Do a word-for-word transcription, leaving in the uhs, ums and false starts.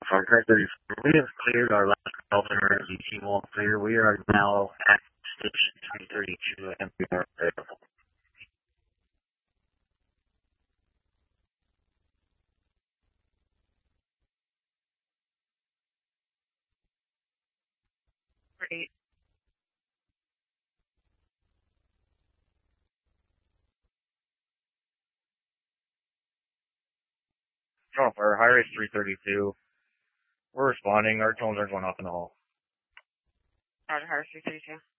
Our Craig thirty-four, we have cleared our last call center as E T one clear. We are now at station three thirty-two and we are available. Great. Trump, our high rate three thirty-two. We're responding. Our tones are going off in the hall. Roger, Harris three thirty-two.